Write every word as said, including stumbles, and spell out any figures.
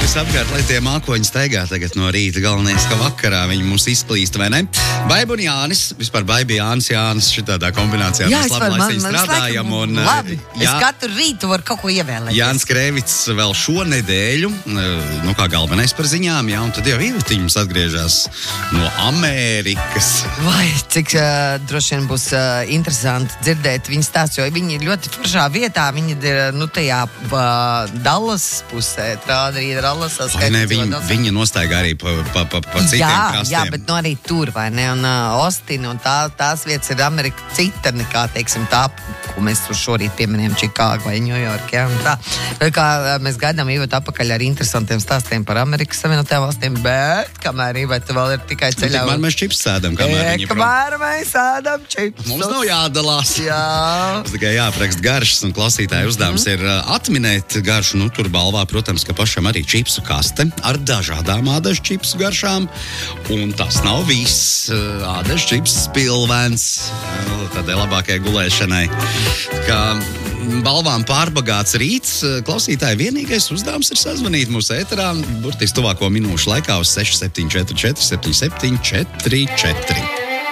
skatīties apkārt, lai tie mākoņi staigā tagad no rīta. Galvenais, ka vakarā viņi mums izplīst, vai ne? Baiba un Jānis, vispār Baiba Jānis, Jānis, šitādā kombinācijā Jā, mēs labi laicīgi strādājam. Un, labi, jā, es katru rītu varu kaut ko ievēlēt. Jānis Krēvits vēl šo nedēļu, nu kā galvenais par ziņām, jā, un tad jau Ivetiņums atgriežas no Amerikas. Vai, cik uh, droši vien būs uh, interesanti dzirdēt viņas stāstu, jo viņi ir ļoti foršā vietā, viņi ir, nu, tajā uh, Dallas pusē, trāda arī Dallasā. Vai ne, viņi, viņi nostaigā arī pa, pa, pa, pa citiem jā, krastiem. Jā, bet nu arī tur, vai ne, un uh, Ostina, un tā, tās vietas ir Amerika cita nekā, teiksim, tā, ko mēs tur šorīt pieminējam, Čikāgu vai Ņujorku, jā, un tā. Vai kā mēs gaidām Ivetu apakaļ ar interesantiem stāstiem par Amerikas Savienotajām valstīm, bet kamēr Iveta vēl ir tikai ceļā. Tikmēr mēs čips sēdam, kamēr e, viņi kamēr mēs ēdam čips. Mums nav jādalās. Jā. Mums tikai jāaprakst garšas, un klausītāju uzdevums mm. ir uh, atminēt garšu, nu tur balvā, protams, ka pašam arī čipsu kaste ar dažādām ādažu čipsu garšām, un tas nav viss. Uh, ādažu čips spilvens, uh, tādai labākai gulēšanai. Kā balvām pārbagāts rīts, klausītāji vienīgais uzdevums ir sazvanīt mūsu ēterā, burtiski tuvāko minūšu laikā uz seši septiņi četri četri septiņi septiņi četri četri.